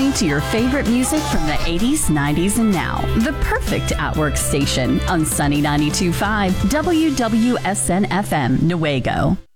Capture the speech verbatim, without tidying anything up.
listening to your favorite music from the eighties, nineties, and now. The perfect at-work station on Sunny ninety-two point five W W S N F M, Newaygo.